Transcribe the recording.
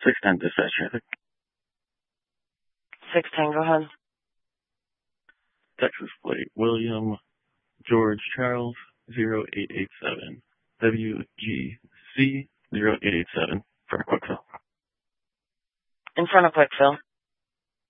610 dispatch traffic. 610, go ahead. Texas plate William George Charles 0887 WGC 0887 for Quickfill. In front of Quickfill.